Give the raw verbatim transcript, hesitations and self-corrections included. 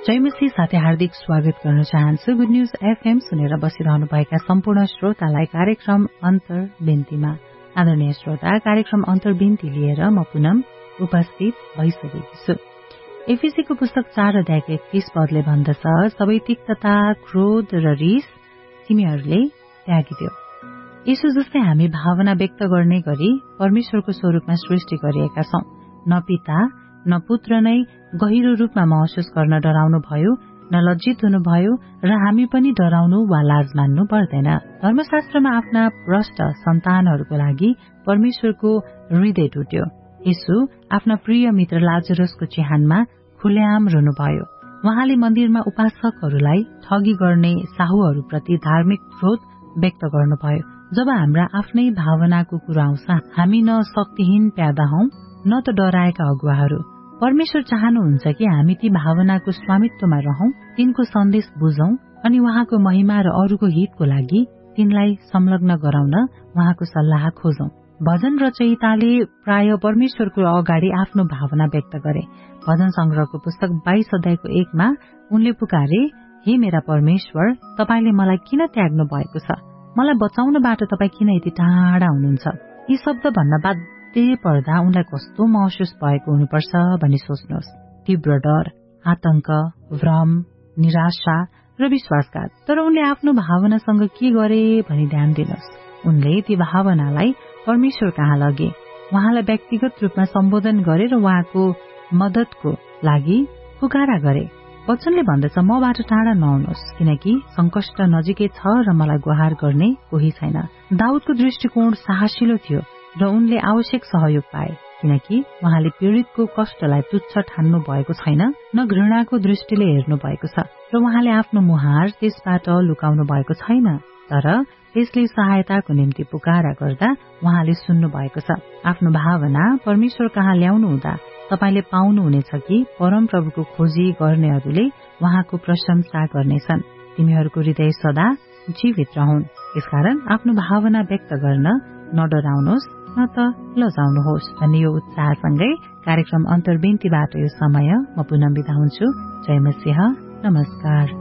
जयमसी साथै हार्दिक स्वागत गर्न चाहन्छु। गुड न्यूज एफएम सुनेर बसिरहनुभएका सम्पूर्ण श्रोतालाई कार्यक्रम अन्तर्बिन्तीमा। आदरणीय श्रोता, कार्यक्रम अन्तर्बिन्ती लिएर म पुनम उपस्थित भइसकेकी छु। एफिसीको पुस्तक चार अध्यायको एकतीस पदले भन्दछ, सबै तिक्तता, क्रोध र रिस तिमीहरूले त्यागिदेऊ। यसो जस्तै हामी भावना व्यक्त गर्ने गरी परमेश्वरको स्वरूपमा सृष्टि गरिएका छौं। न पिता न पुत्र नै गहिरो रूपमा महसुस गर्न डराउनु भयो, न लज्जित हुनुभयो, र हामी पनि डराउनु वा लाज मान्नु पर्दैन। धर्मशास्त्रमा आफ्ना भ्रष्ट सन्तानहरूको लागि परमेश्वरको हृदय टुट्यो। यीशु आफ्ना प्रिय मित्र लाजरसको चिहानमा खुलेआम रुनुभयो। उहाँले मन्दिरमा उपासकहरूलाई ठगी गर्ने साहुहरूप्रति धार्मिक क्रोध व्यक्त गर्नुभयो। जब हाम्रा आफ्नै भावनाको कुरा आउँछ, हामी न शक्तिहीन प्यादा हौं न त डराएका अगुवाहरू। परमेश्वर चाहनुहुन्छ कि हामी ती भावनाको स्वामित्वमा रहौं, तिनको सन्देश बुझौं अनि उहाँको महिमा र अरूको हितको लागि तिनलाई संलग्न गराउन उहाँको सल्लाह खोजौं। भजन रचयिताले प्राय परमेश्वरको अगाडि आफ्नो भावना व्यक्त गरे। भजन संग्रहको पुस्तक बाइस अध्यायको एकमा उनले पुकारे, हे मेरा परमेश्वर, तपाईले मलाई किन त्याग्नु भएको छ? मलाई बचाउनबाट तपाई किन यति टाढा हुनुहुन्छ? यी शब्द भन्न बाध्य पर्दा उनलाई कस्तो महसुस भएको हुनुपर्छ भनी सोच्नुहोस्। तीव्र डर, आतंक, भ्रम, निराशा र विश्वासघात। तर उनले आफ्नो भावनासँग के गरे भनी ध्यान दिनुहोस्। उनले ती भावनालाई परमेश्वर कहाँ लगे, उहाँलाई व्यक्तिगत रूपमा सम्बोधन गरे र उहाँको मद्दतको लागि पुकारा गरे। वचनले भन्दछ, मबाट टाढा नहुनुहोस्, किनकि संकष्ट नजिकै छ र मलाई गुहार गर्ने कोही छैन। दाउदको दृष्टिकोण साहसिलो थियो र उनले आवश्यक सहयोग पाए, किनकि उहाँले पीड़ितको कष्टलाई तुच्छ ठान्नु भएको छैन, न घृणाको दृष्टिले हेर्नु भएको छ, र उहाँले आफ्नो मुहार त्यसबाट लुकाउनु भएको छैन। तर त्यसले सहायताको निम्ति पुकारा गर्दा उहाँले सुन्नु भएको छ। आफ्नो भावना परमेश्वर कहाँ ल्याउनु हुँदा तपाईले पाउनुहुनेछ कि परमप्रभुको खोजी गर्नेहरूले उहाँको प्रशंसा गर्नेछन्। तिमीहरूको हृदय सदा जीवित रहन्। यसकारण आफ्नो भावना व्यक्त गर्न नडराउनुहोस् न त लजाउनुहोस् भन्ने यो उत्साहसँगै कार्यक्रम अन्तर्बिन्तीबाट यो समय म पुनः बिदा हुन्छु। जय मसीह, नमस्कार।